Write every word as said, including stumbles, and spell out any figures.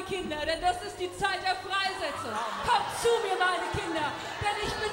Kinder, denn das ist die Zeit der Freisetzung. Kommt zu mir, meine Kinder, denn ich bin